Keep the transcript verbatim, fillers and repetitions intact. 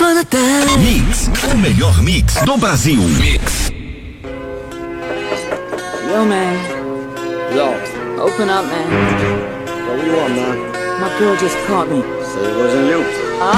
Mix, o melhor mix do Brasil. Mix. Yo, man. Yo. Open up, man. What do you want, man? My girl just caught me. Say it wasn't you.